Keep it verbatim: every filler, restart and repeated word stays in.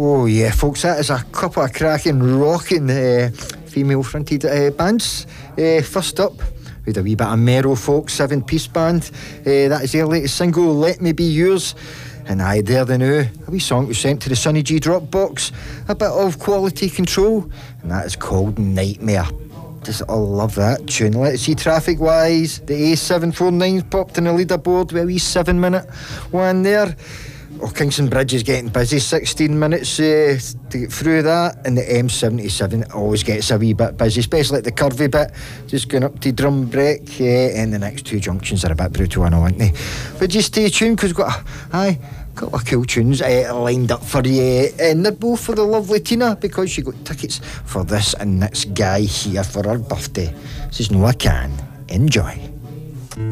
Oh yeah, folks, that is a couple of cracking, rocking uh, female-fronted uh, bands. Uh, first up, with a wee bit of Merrow folk, seven-piece band. Uh, that is their latest single, Let Me Be Yours. And aye, there they know, a wee song was sent to the Sonny G Dropbox, a bit of Quality Control, and that is called Nightmare. Just, I love that tune. Let's see, traffic-wise, the A seven forty-nine popped in the leaderboard with a wee seven-minute one there. Oh, Kingston Bridge is getting busy, sixteen minutes uh, to get through that, and the M seventy-seven always gets a wee bit busy, especially at the curvy bit, just going up to Drumbrake, uh, and the next two junctions are a bit brutal, I know, aren't they? But just stay tuned, because we've got a, aye, a couple of cool tunes uh, lined up for you, uh, and they're both for the lovely Tina, because she got tickets for this and this guy here for her birthday. Says, no, I can. Enjoy.